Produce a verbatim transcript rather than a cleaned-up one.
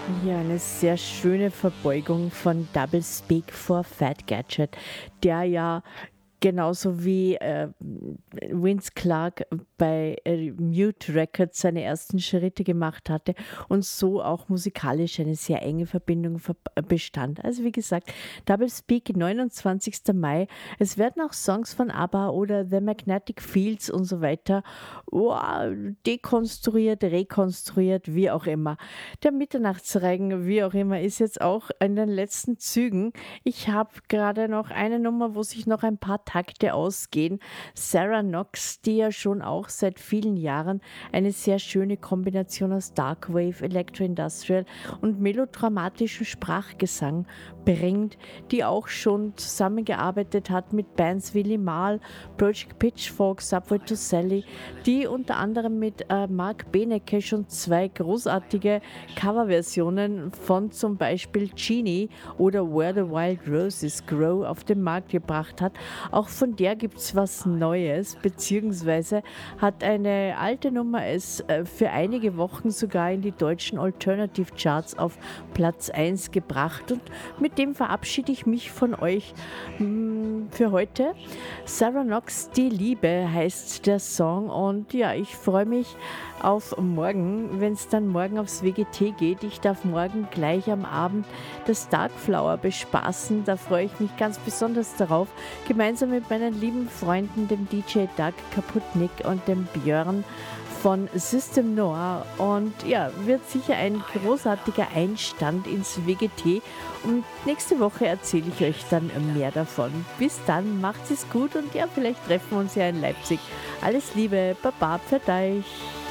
Ja, eine sehr schöne Verbeugung von Double Speak for Fat Gadget, der ja genauso wie äh, Vince Clarke bei äh, Mute Records seine ersten Schritte gemacht hatte und so auch musikalisch eine sehr enge Verbindung ver äh, bestand. Also wie gesagt, Double Speak, neunundzwanzigster Mai. Es werden auch Songs von ABBA oder The Magnetic Fields und so weiter wow, dekonstruiert, rekonstruiert, wie auch immer. Der Mitternachtsregen, wie auch immer, ist jetzt auch in den letzten Zügen. Ich habe gerade noch eine Nummer, wo sich noch ein paar Takte ausgehen. Sarah Knox, die ja schon auch seit vielen Jahren eine sehr schöne Kombination aus Darkwave, Electro-Industrial und melodramatischem Sprachgesang bringt, die auch schon zusammengearbeitet hat mit Bands wie Limahl, Project Pitchfork, Subway to Sally, die unter anderem mit äh, Mark Benecke schon zwei großartige Coverversionen von zum Beispiel Genie oder Where the Wild Roses Grow auf den Markt gebracht hat. Auch von der gibt es was Neues, beziehungsweise hat eine alte Nummer es äh, für einige Wochen sogar in die deutschen Alternative Charts auf Platz eins gebracht. Und mit dem verabschiede ich mich von euch mh, für heute. Sarah Knox, Die Liebe heißt der Song, und ja, ich freue mich auf morgen, wenn es dann morgen aufs W G T geht. Ich darf morgen gleich am Abend das Darkflower bespaßen. Da freue ich mich ganz besonders darauf, gemeinsam mit meinen lieben Freunden, dem D J Doug Kaputnik und dem Björn von System Noir. Und ja, wird sicher ein großartiger Einstand ins W G T. Und nächste Woche erzähle ich euch dann mehr davon. Bis dann, macht es gut und ja, vielleicht treffen wir uns ja in Leipzig. Alles Liebe, Baba, für euch.